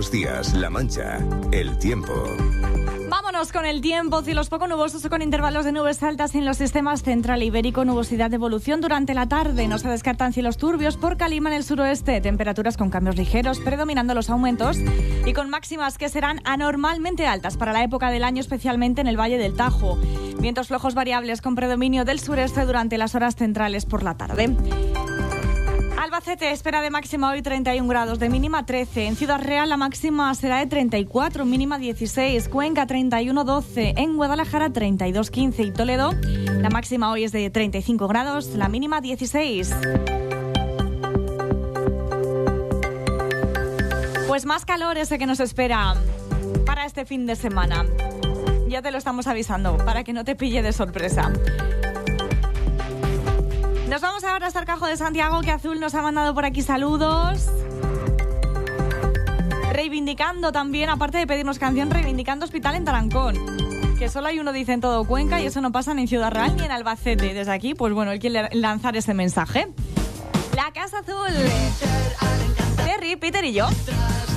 Buenos días, La Mancha. El tiempo. Vámonos con el tiempo. Cielos poco nubosos o con intervalos de nubes altas en los sistemas central ibérico. Nubosidad de evolución durante la tarde. No se descartan cielos turbios por Calima en el suroeste. Temperaturas con cambios ligeros, predominando los aumentos y con máximas que serán anormalmente altas para la época del año, especialmente en el Valle del Tajo. Vientos flojos variables con predominio del sureste durante las horas centrales por la tarde. Albacete espera de máxima hoy 31 grados, de mínima 13. En Ciudad Real la máxima será de 34, mínima 16. Cuenca 31, 12. En Guadalajara 32, 15. Y Toledo la máxima hoy es de 35 grados, la mínima 16. Pues más calor ese que nos espera para este fin de semana. Ya te lo estamos avisando para que no te pille de sorpresa. Nos vamos ahora hasta el Cajo de Santiago, que Azul nos ha mandado por aquí saludos. Reivindicando también, aparte de pedirnos canción, reivindicando hospital en Tarancón. Que solo hay uno, dice, en todo Cuenca, y eso no pasa ni en Ciudad Real ni en Albacete. Desde aquí, pues bueno, él quiere lanzar ese mensaje. La Casa Azul. Terry, Peter y yo.